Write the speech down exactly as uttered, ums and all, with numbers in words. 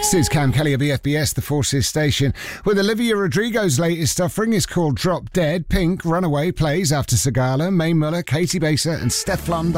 This is Cam Kelly of E F B S, the Forces station, with Olivia Rodrigo's latest offering is called Drop Dead. Pink, Runaway plays after Sagala, Mae Muller, Katie Baser and Stefflon